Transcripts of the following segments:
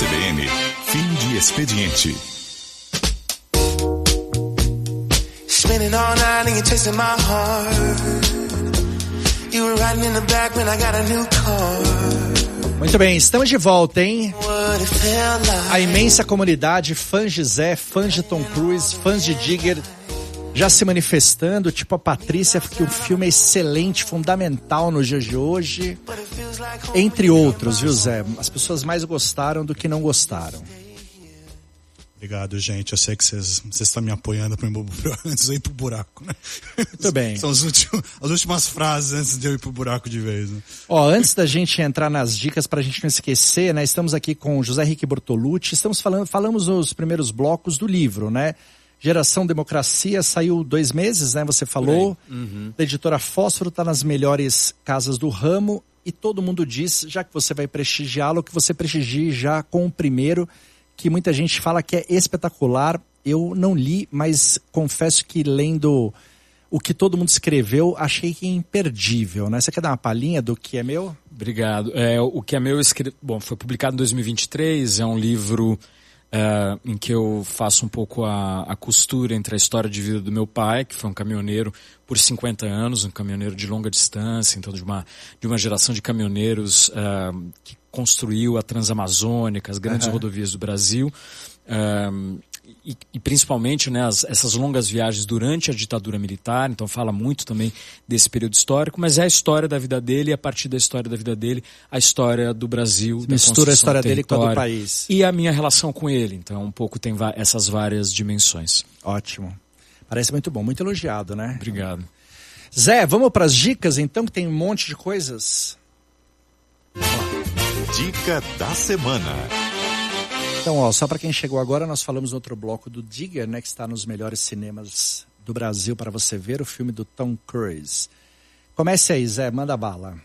CBN, fim de expediente. Spinning all night and you're chasing my heart. You were riding in the back when I got a new car. Muito bem, estamos de volta, hein? A imensa comunidade, fãs de Zé, fãs de Tom Cruise, fãs de Digger, já se manifestando, tipo a Patrícia, que o filme é excelente, fundamental nos dias de hoje. Entre outros, viu, Zé? As pessoas mais gostaram do que não gostaram. Obrigado, gente. Eu sei que vocês estão me apoiando antes de eu ir pro buraco, né? Muito bem. São as últimas frases antes de eu ir pro buraco de vez, né? Ó, antes da gente entrar nas dicas, pra gente não esquecer, né? Estamos aqui com José Henrique Bortolucci. Falamos nos primeiros blocos do livro, né? Geração Democracia, saiu 2 meses, né? Você falou. Uhum. Da editora Fósforo, tá nas melhores casas do ramo. E todo mundo diz, já que você vai prestigiá-lo, que você prestigie já com o primeiro, que muita gente fala que é espetacular. Eu não li, mas confesso que lendo o que todo mundo escreveu, achei que é imperdível, né? Você quer dar uma palhinha do Que é Meu? Obrigado. O Que é Meu foi publicado em 2023, é um livro em que eu faço um pouco a costura entre a história de vida do meu pai, que foi um caminhoneiro por 50 anos, um caminhoneiro de longa distância, então de uma geração de caminhoneiros que construiu a Transamazônica, as grandes rodovias do Brasil, e principalmente, né, essas longas viagens durante a ditadura militar. Então fala muito também desse período histórico, mas é a história da vida dele, e a partir da história da vida dele, a história do Brasil, mistura a história dele com a do país. E a minha relação com ele, então um pouco tem essas várias dimensões. Ótimo. Parece muito bom, muito elogiado, né? Obrigado. Zé, vamos para as dicas então, que tem um monte de coisas. Dica da semana. Então, ó, só para quem chegou agora, nós falamos no outro bloco do Digger, né, que está nos melhores cinemas do Brasil para você ver, o filme do Tom Cruise. Comece aí, Zé, manda bala.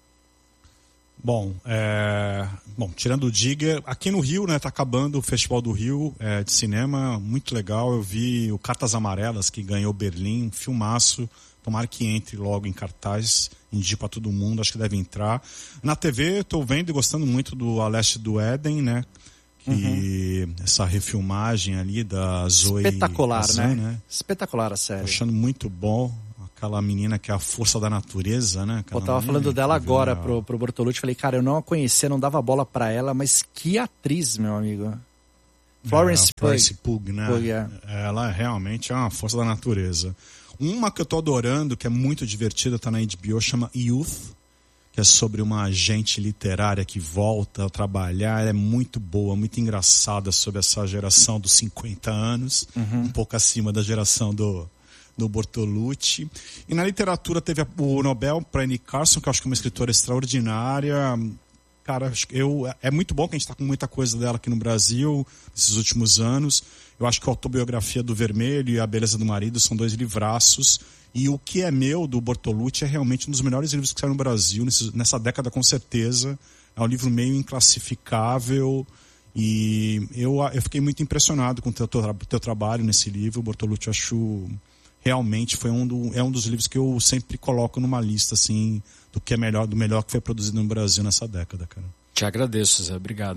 Bom, tirando o Digger, aqui no Rio, né, tá acabando o Festival do Rio de cinema, muito legal. Eu vi o Cartas Amarelas, que ganhou Berlim, um filmaço. Tomara que entre logo em cartaz, indico para todo mundo, acho que deve entrar. Na TV, eu tô vendo e gostando muito do A Leste do Éden, né? Que essa refilmagem ali da Zoe espetacular, Kazan, né? Espetacular a série. Tô achando muito bom. Aquela menina que é a força da natureza, né? Eu tava falando dela agora pro Bortolucci. Falei, cara, eu não a conhecia, não dava bola pra ela, mas que atriz, meu amigo. Florence Pugh, né? Pugh, é. Ela realmente é uma força da natureza. Uma que eu tô adorando, que é muito divertida, tá na HBO, chama Youth, que é sobre uma agente literária que volta a trabalhar. É muito boa, muito engraçada, sobre essa geração dos 50 anos, um pouco acima da geração do Bortolucci. E na literatura teve o Nobel para Anne Carson, que eu acho que é uma escritora extraordinária. Cara, é muito bom que a gente está com muita coisa dela aqui no Brasil, nesses últimos anos. Eu acho que a Autobiografia do Vermelho e A Beleza do Marido são 2 livraços. E O Que é Meu, do Bortolucci, é realmente um dos melhores livros que saíram no Brasil, nessa década com certeza. É um livro meio inclassificável. E eu fiquei muito impressionado com o teu trabalho nesse livro. O Bortolucci, acho, realmente é um dos livros que eu sempre coloco numa lista, assim, do melhor que foi produzido no Brasil nessa década, cara. Te agradeço, Zé. Obrigado.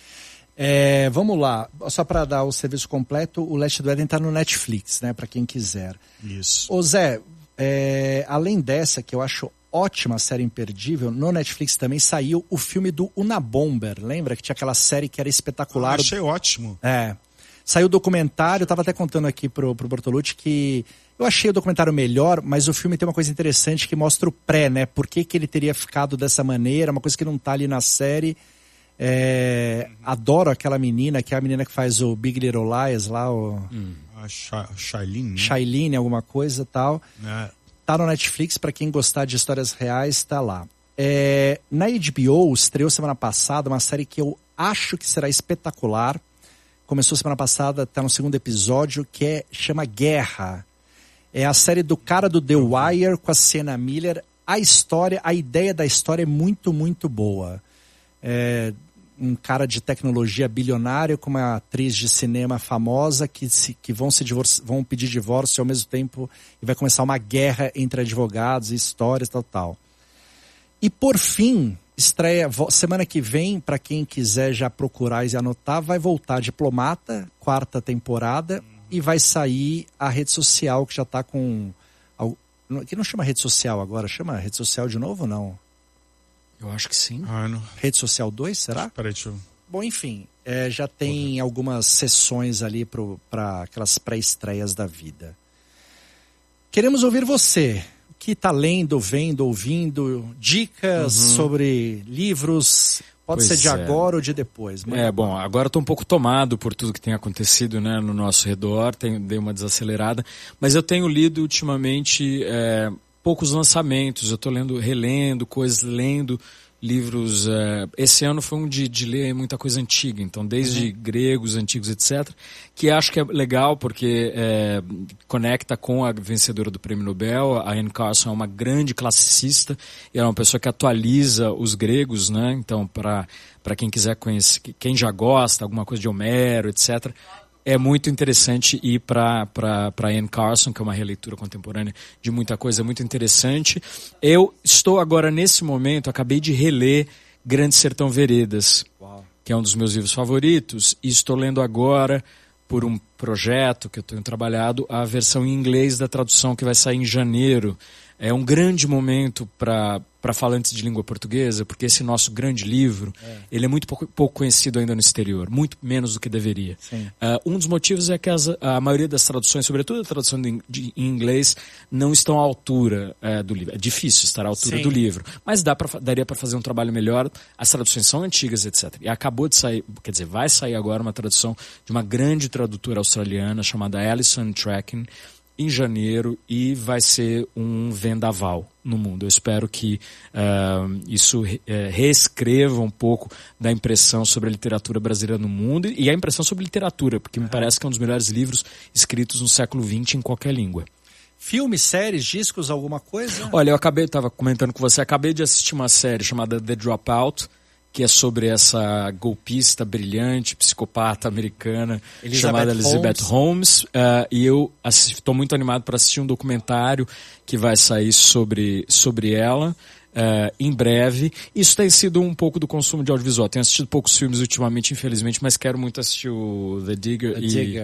Vamos lá, só para dar o serviço completo, o Leste do Éden está no Netflix, né, para quem quiser. Isso. Ô Zé, além dessa, que eu acho ótima, a série imperdível, no Netflix também saiu o filme do Unabomber, lembra? Que tinha aquela série que era espetacular. Achei ótimo. Saiu o documentário, eu tava até contando aqui pro Bortolucci que eu achei o documentário melhor, mas o filme tem uma coisa interessante que mostra o pré, né? Por que ele teria ficado dessa maneira, uma coisa que não tá ali na série. Adoro aquela menina, que é a menina que faz o Big Little Lies lá, A Shailene, né? Shailene, alguma coisa e tal. Tá no Netflix, pra quem gostar de histórias reais, tá lá. Na HBO, estreou semana passada uma série que eu acho que será espetacular. Começou semana passada, tá no 2º episódio, que chama Guerra. É a série do cara do The Wire com a Sienna Miller. A ideia da história é muito, muito boa. Um cara de tecnologia bilionário com uma atriz de cinema famosa que vão pedir divórcio ao mesmo tempo e vai começar uma guerra entre advogados e histórias, tal. E por fim, estreia semana que vem, para quem quiser já procurar e anotar, vai voltar Diplomata, 4ª temporada, e vai sair a rede social, que já está com... Que não chama rede social agora, chama rede social de novo ou não? Eu acho que sim. Não. Rede social 2, será? Peraí, deixa eu... Bom, enfim, já tem algumas sessões ali para aquelas pré-estreias da vida. Queremos ouvir você, que está lendo, vendo, ouvindo, dicas sobre livros, pode ser de agora ou de depois. Bom, agora estou um pouco tomado por tudo que tem acontecido, né, no nosso redor, dei uma desacelerada, mas eu tenho lido ultimamente poucos lançamentos, eu estou relendo coisas, lendo livros. Esse ano foi um de ler muita coisa antiga, então desde gregos, antigos, etc., que acho que é legal porque conecta com a vencedora do Prêmio Nobel. A Anne Carson é uma grande classicista e é uma pessoa que atualiza os gregos, né? Então, para quem quiser conhecer, quem já gosta, alguma coisa de Homero, etc., é muito interessante ir para Anne Carson, que é uma releitura contemporânea de muita coisa muito interessante. Eu estou agora, nesse momento, acabei de reler Grande Sertão Veredas, que é um dos meus livros favoritos, e estou lendo agora, por um projeto que eu tenho trabalhado, a versão em inglês da tradução que vai sair em janeiro. É um grande momento para falantes de língua portuguesa, porque esse nosso grande livro, ele é muito pouco conhecido ainda no exterior, muito menos do que deveria. Um dos motivos é que a maioria das traduções, sobretudo a tradução em inglês, não estão à altura do livro. É difícil estar à altura do livro, mas daria para fazer um trabalho melhor. As traduções são antigas, etc. E acabou de sair, quer dizer, vai sair agora uma tradução de uma grande tradutora australiana chamada Alison Tracking, em janeiro, e vai ser um vendaval no mundo. Eu espero que isso reescreva um pouco da impressão sobre a literatura brasileira no mundo e a impressão sobre literatura, porque me parece que é um dos melhores livros escritos no século XX em qualquer língua. Filmes, séries, discos, alguma coisa? Olha, estava comentando com você, acabei de assistir uma série chamada The Dropout, que é sobre essa golpista brilhante, psicopata americana, chamada Elizabeth Holmes. E eu estou muito animado para assistir um documentário que vai sair sobre ela em breve. Isso tem sido um pouco do consumo de audiovisual. Tenho assistido poucos filmes ultimamente, infelizmente, mas quero muito assistir o The Digger.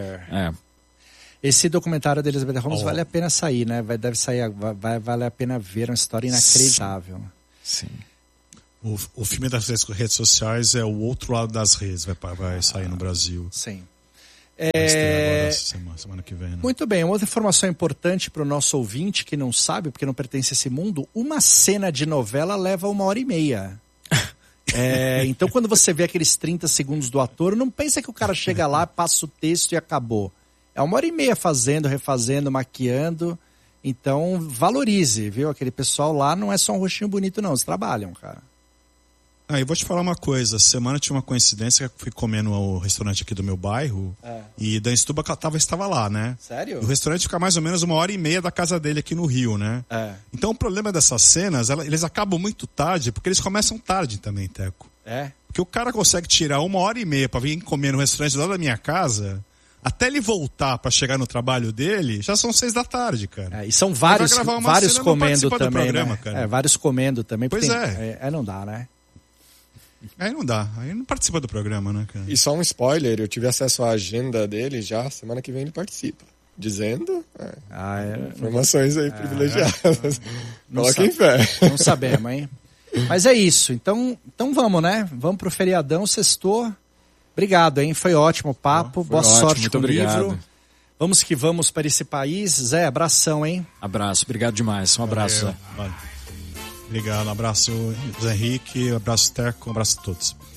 Esse documentário da Elizabeth Holmes vale a pena sair, né? Deve sair, vale a pena ver, uma história inacreditável. Sim. O filme das redes sociais é O Outro Lado das Redes, vai sair no Brasil. Sim. Vai estrear agora semana que vem, né? Muito bem, uma outra informação importante para o nosso ouvinte que não sabe, porque não pertence a esse mundo, uma cena de novela leva 1h30. Então quando você vê aqueles 30 segundos do ator, não pensa que o cara chega lá, passa o texto e acabou. É 1h30 fazendo, refazendo, maquiando. Então valorize, viu? Aquele pessoal lá não é só um rostinho bonito não, eles trabalham, cara. Eu vou te falar uma coisa. Semana tinha uma coincidência que eu fui comer no restaurante aqui do meu bairro e Dan Stuba estava lá, né? Sério? O restaurante fica mais ou menos 1h30 da casa dele aqui no Rio, né? Então o problema dessas cenas, eles acabam muito tarde, porque eles começam tarde também, Teco. Porque o cara consegue tirar 1h30 para vir comer no restaurante lá da minha casa, até ele voltar para chegar no trabalho dele, já são 6 da tarde, cara. E são vários comendo também, programa, né? Cara. Vários comendo também. Pois não dá, né? Aí não dá, aí não participa do programa, né, cara? E só um spoiler, eu tive acesso à agenda dele já, semana que vem ele participa. Dizendo informações aí privilegiadas. Coloquem fé. Não sabemos, hein? Mas é isso, então vamos, né? Vamos pro feriadão, sextou. Obrigado, hein? Foi ótimo o papo, boa sorte com o livro. Vamos que vamos para esse país. Zé, abração, hein? Abraço, obrigado demais. Um abraço, Zé. Obrigado, um abraço, Zé Henrique, um abraço, Teco, um abraço a todos.